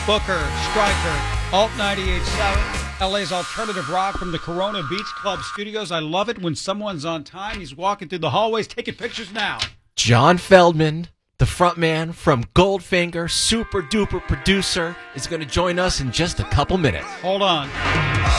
Booker, Stryker, Alt 98.7, LA's alternative rock from the Corona Beach Club studios. I love it when someone's on time. He's walking through the hallways taking pictures now. John Feldman, the frontman from Goldfinger, super duper producer, is going to join us in just a couple minutes. Hold on.